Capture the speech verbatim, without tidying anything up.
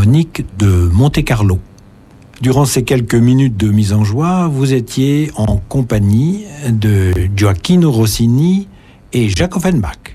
philharmonique de Monte-Carlo. Durant ces quelques minutes de mise en joie, vous étiez en compagnie de Gioacchino Rossini et Jacques Offenbach.